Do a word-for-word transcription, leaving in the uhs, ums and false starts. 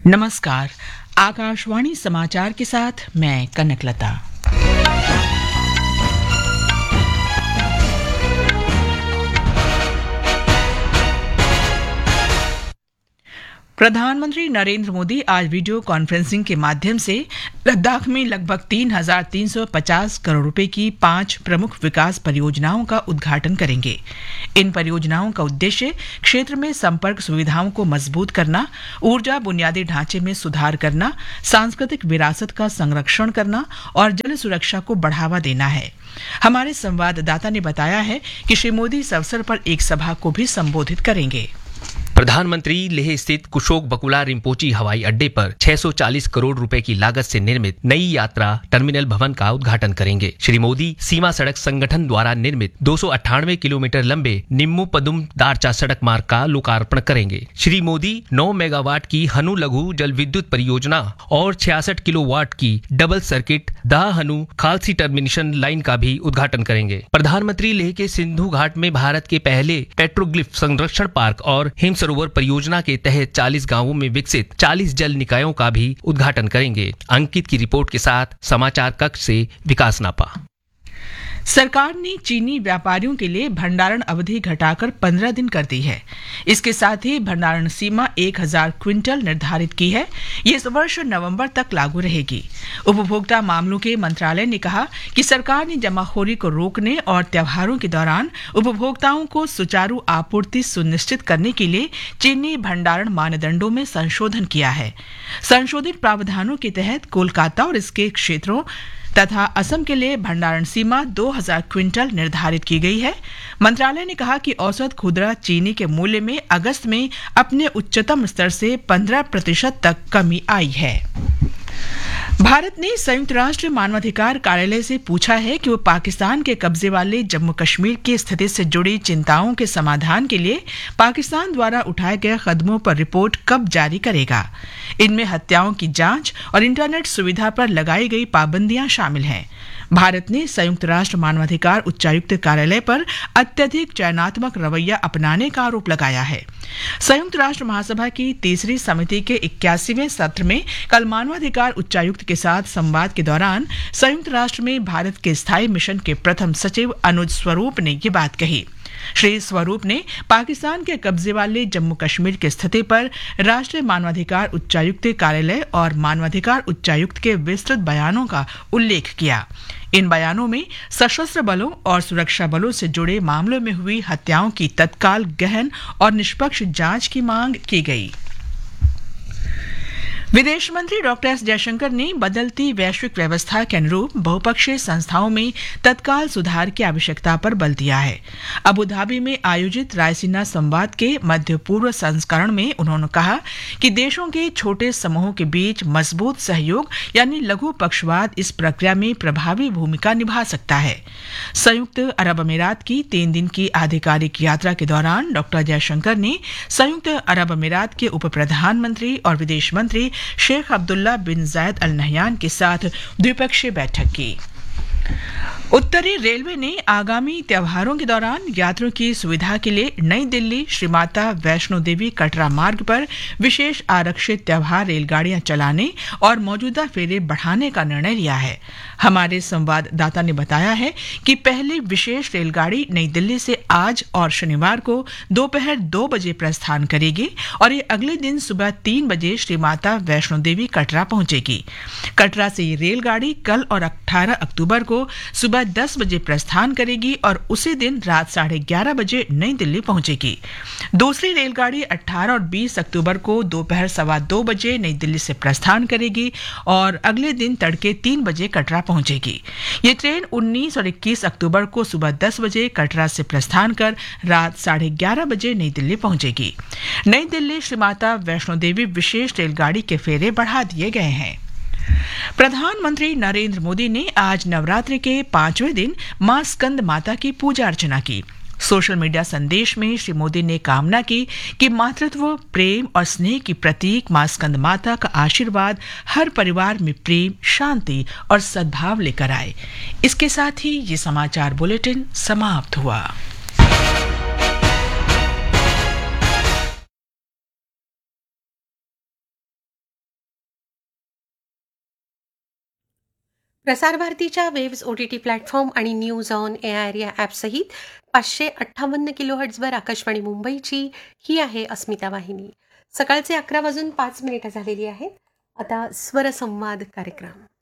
नमस्कार। आकाशवाणी समाचार के साथ मैं कनकलता। प्रधानमंत्री नरेंद्र मोदी आज वीडियो कॉन्फ्रेंसिंग के माध्यम से लद्दाख में लगभग तीन हजार तीन सौ पचास करोड़ रुपए की पांच प्रमुख विकास परियोजनाओं का उद्घाटन करेंगे। इन परियोजनाओं का उद्देश्य क्षेत्र में संपर्क सुविधाओं को मजबूत करना, ऊर्जा बुनियादी ढांचे में सुधार करना, सांस्कृतिक विरासत का संरक्षण करना और जल सुरक्षा को बढ़ावा देना है। हमारे संवाददाता ने बताया है कि श्री मोदी इस अवसर पर एक सभा को भी संबोधित करेंगे। प्रधानमंत्री लेह स्थित कुशोक बकुला रिम्पोची हवाई अड्डे पर छह सौ चालीस करोड़ रुपए की लागत से निर्मित नई यात्रा टर्मिनल भवन का उद्घाटन करेंगे। श्री मोदी सीमा सड़क संगठन द्वारा निर्मित दो सौ अट्ठानवे किलोमीटर लंबे निम्मू पदुम दारचा सड़क मार्ग का लोकार्पण करेंगे। श्री मोदी नौ मेगावाट की हनु लघु जल विद्युत परियोजना और छियासठ किलोवाट की डबल सर्किट दाह हनु खालसी टर्मिनेशन लाइन का भी उद्घाटन करेंगे। प्रधानमंत्री लेह के सिंधु घाट में भारत के पहले पेट्रोग्लिफ संरक्षण पार्क और हिम सरोवर परियोजना के तहत चालीस गांवों में विकसित चालीस जल निकायों का भी उद्घाटन करेंगे। अंकित की रिपोर्ट के साथ समाचार कक्ष से विकास नापा। सरकार ने चीनी व्यापारियों के लिए भंडारण अवधि घटाकर पंद्रह दिन कर दी है। इसके साथ ही भंडारण सीमा एक हजार क्विंटल निर्धारित की है। ये इस वर्ष नवंबर तक लागू रहेगी। उपभोक्ता मामलों के मंत्रालय ने कहा कि सरकार ने जमाखोरी को रोकने और त्योहारों के दौरान उपभोक्ताओं को सुचारू आपूर्ति सुनिश्चित करने के लिए चीनी भंडारण मानदंडों में संशोधन किया है। संशोधित प्रावधानों के तहत कोलकाता और इसके क्षेत्रों तथा असम के लिए भंडारण सीमा दो हजार क्विंटल निर्धारित की गई है। मंत्रालय ने कहा कि औसत खुदरा चीनी के मूल्य में अगस्त में अपने उच्चतम स्तर से पंद्रह प्रतिशत तक कमी आई है। भारत ने संयुक्त राष्ट्र मानवाधिकार कार्यालय से पूछा है कि वो पाकिस्तान के कब्जे वाले जम्मू कश्मीर की स्थिति से जुड़ी चिंताओं के समाधान के लिए पाकिस्तान द्वारा उठाए गए कदमों पर रिपोर्ट कब जारी करेगा। इनमें हत्याओं की जांच और इंटरनेट सुविधा पर लगाई गई पाबंदियां शामिल हैं। भारत ने संयुक्त राष्ट्र मानवाधिकार उच्चायुक्त कार्यालय पर अत्यधिक चयनात्मक रवैया अपनाने का आरोप लगाया है। संयुक्त राष्ट्र महासभा की तीसरी समिति के इक्यासीवें सत्र में कल मानवाधिकार उच्चायुक्त के साथ संवाद के दौरान संयुक्त राष्ट्र में भारत के स्थायी मिशन के प्रथम सचिव अनुज स्वरूप ने ये बात कही। श्री स्वरूप ने पाकिस्तान के कब्जे वाले जम्मू कश्मीर की स्थिति पर राष्ट्रीय मानवाधिकार उच्चायुक्त कार्यालय और मानवाधिकार उच्चायुक्त के विस्तृत बयानों का उल्लेख किया। इन बयानों में सशस्त्र बलों और सुरक्षा बलों से जुड़े मामलों में हुई हत्याओं की तत्काल गहन और निष्पक्ष जांच की मांग की गई। विदेश मंत्री डॉक्टर एस जयशंकर ने बदलती वैश्विक व्यवस्था के अनुरूप बहुपक्षीय संस्थाओं में तत्काल सुधार की आवश्यकता पर बल दिया है। अबू धाबी में आयोजित रायसीना संवाद के मध्य पूर्व संस्करण में उन्होंने कहा कि देशों के छोटे समूहों के बीच मजबूत सहयोग यानी लघु पक्षवाद इस प्रक्रिया में प्रभावी भूमिका निभा सकता है। संयुक्त अरब अमीरात की तीन दिन की आधिकारिक यात्रा के दौरान डॉक्टर जयशंकर ने संयुक्त अरब अमीरात के उप प्रधानमंत्री और विदेश मंत्री शेख अब्दुल्ला बिन जायद अल नहयान के साथ द्विपक्षीय बैठक की। उत्तरी रेलवे ने आगामी त्योहारों के दौरान यात्रियों की सुविधा के लिए नई दिल्ली श्री माता वैष्णो देवी कटरा मार्ग पर विशेष आरक्षित त्योहार रेलगाड़ियां चलाने और मौजूदा फेरे बढ़ाने का निर्णय लिया है। हमारे संवाददाता ने बताया है कि पहली विशेष रेलगाड़ी नई दिल्ली से आज और शनिवार को दोपहर दो बजे प्रस्थान करेगी और ये अगले दिन सुबह तीन बजे श्री माता वैष्णो देवी कटरा पहुंचेगी। कटरा से ये रेलगाड़ी कल और अठारह अक्टूबर को सुबह दस बजे प्रस्थान करेगी और उसी दिन रात साढ़े ग्यारह बजे नई दिल्ली पहुंचेगी। दूसरी रेलगाड़ी अठारह और बीस अक्टूबर को दोपहर सवा दो बजे नई दिल्ली से प्रस्थान करेगी और अगले दिन तड़के तीन बजे कटरा पहुंचेगी। ये ट्रेन उन्नीस और इक्कीस अक्टूबर को सुबह दस बजे कटरा से प्रस्थान कर रात साढ़े ग्यारह बजे नई दिल्ली पहुंचेगी। नई दिल्ली श्री माता वैष्णो देवी विशेष रेलगाड़ी के फेरे बढ़ा दिए गए हैं। प्रधानमंत्री नरेंद्र मोदी ने आज नवरात्रि के पांचवें दिन मां स्कंद माता की पूजा अर्चना की। सोशल मीडिया संदेश में श्री मोदी ने कामना की कि मातृत्व, प्रेम और स्नेह की प्रतीक मां स्कंद माता का आशीर्वाद हर परिवार में प्रेम, शांति और सद्भाव लेकर आए। इसके साथ ही ये समाचार बुलेटिन समाप्त हुआ। प्रसारभारतीच्या waves O T T platform आणि news on A I R या ॲपसहित पाचशे अठ्ठावन्न किलो हर्ट्झवर आकाशवाणी मुंबईची ही आहे अस्मिता वाहिनी. सकाळचे अकरा वाजून पाच मिनिटं झालेली आहेत. आता स्वरसंवाद कार्यक्रम.